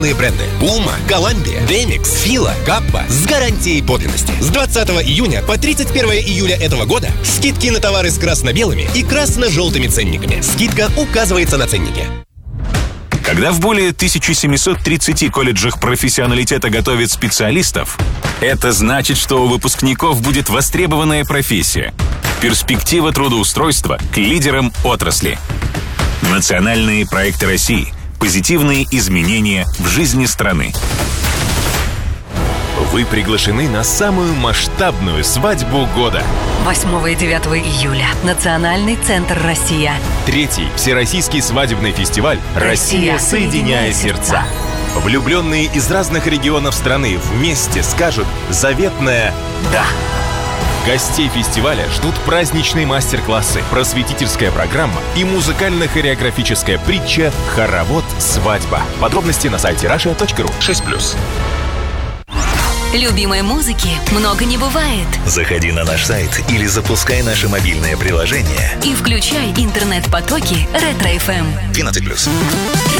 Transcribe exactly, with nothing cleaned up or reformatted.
бренды Puma, Columbia, Demix, Fila, Kappa с гарантией подлинности. С двадцатого июня по тридцать первое июля этого года скидки на товары с красно-белыми и красно-желтыми ценниками. Скидка указывается на ценнике. Когда в более тысяча семьсот тридцати колледжах профессионалитета готовят специалистов, это значит, что у выпускников будет востребованная профессия. Перспектива трудоустройства к лидерам отрасли. Национальные проекты России. Позитивные изменения в жизни страны. Вы приглашены на самую масштабную свадьбу года. восьмого и девятого июля. Национальный центр «Россия». Третий всероссийский свадебный фестиваль «Россия, соединяя сердца». Влюбленные из разных регионов страны вместе скажут заветное «Да». Гостей фестиваля ждут праздничные мастер-классы, просветительская программа и музыкально-хореографическая притча «Хоровод свадьба». Подробности на сайте раша точка ру. шесть плюс. Любимой музыки много не бывает. Заходи на наш сайт или запускай наше мобильное приложение и включай интернет-потоки Ретро эф эм. двенадцать плюс.